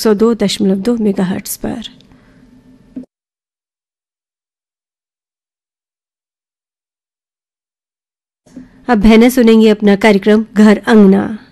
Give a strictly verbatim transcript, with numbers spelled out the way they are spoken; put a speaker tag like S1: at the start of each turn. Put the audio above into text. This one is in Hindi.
S1: सौ दो दशमलव दो मेगाहर्ट्ज पर। अब बहनें सुनेंगी अपना कार्यक्रम घर अंगना।